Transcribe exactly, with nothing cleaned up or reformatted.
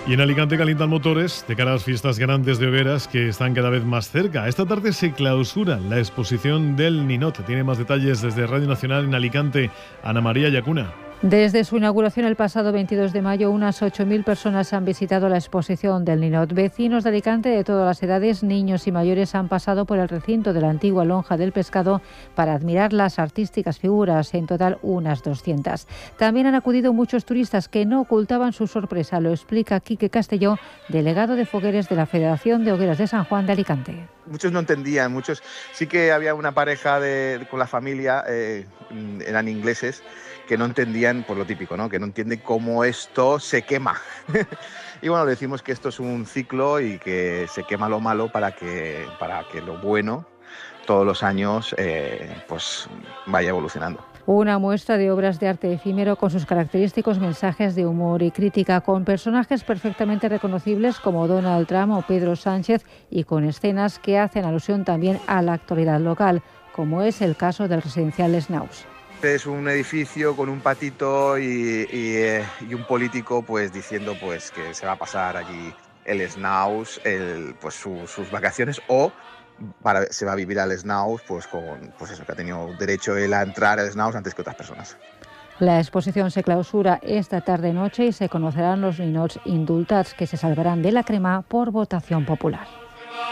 Y en Alicante calientan motores de cara a las fiestas grandes de hogueras que están cada vez más cerca. Esta tarde se clausura la exposición del Ninot. Tiene más detalles desde Radio Nacional en Alicante, Ana María Yacuna. Desde su inauguración el pasado veintidós de mayo, unas ocho mil personas han visitado la exposición del Ninot. Vecinos de Alicante de todas las edades, niños y mayores, han pasado por el recinto de la antigua Lonja del Pescado para admirar las artísticas figuras, en total unas doscientas. También han acudido muchos turistas que no ocultaban su sorpresa. Lo explica Quique Castelló, delegado de Fogueres de la Federación de Hogueras de San Juan de Alicante. Muchos no entendían, muchos sí que había una pareja de, con la familia, eh, eran ingleses, que no entendían por lo típico, ¿no? Que no entienden cómo esto se quema. Y bueno, le decimos que esto es un ciclo y que se quema lo malo para que, para que lo bueno todos los años eh, pues vaya evolucionando. Una muestra de obras de arte efímero con sus característicos mensajes de humor y crítica, con personajes perfectamente reconocibles como Donald Trump o Pedro Sánchez y con escenas que hacen alusión también a la actualidad local, como es el caso del residencial Snaus. Es un edificio con un patito y, y, eh, y un político pues diciendo pues que se va a pasar allí el Snaus, el, pues su, sus vacaciones, o para, se va a vivir al Snaus pues con pues eso, que ha tenido derecho él a entrar al Snaus antes que otras personas. La exposición se clausura esta tarde-noche y se conocerán los ninots indultats que se salvarán de la crema por votación popular.